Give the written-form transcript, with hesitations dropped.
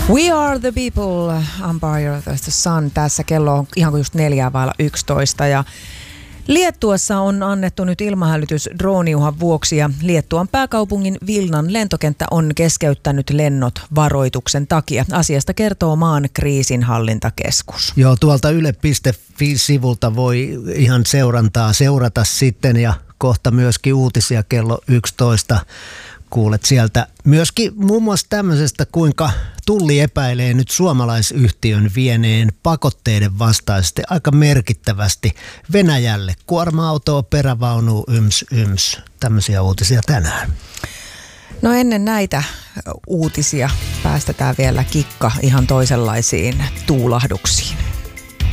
We are the people, Empire of the Sun. Tässä kello on ihan kuin just 4:11 ja Liettuassa on annettu nyt ilmahälytys drooniuhan vuoksi ja Liettuan pääkaupungin Vilnan lentokenttä on keskeyttänyt lennot varoituksen takia. Asiasta kertoo maan kriisinhallintakeskus. Joo, tuolta yle.fi-sivulta voi ihan seurantaa seurata sitten ja kohta myöskin uutisia kello 11. Kuulet sieltä myöskin muun muassa tämmöisestä, kuinka Tulli epäilee nyt suomalaisyhtiön vieneen pakotteiden vastaisesti aika merkittävästi Venäjälle. Kuorma-autoa, perävaunu, yms. Tämmöisiä uutisia tänään. No ennen näitä uutisia päästetään vielä kikka ihan toisenlaisiin tuulahduksiin.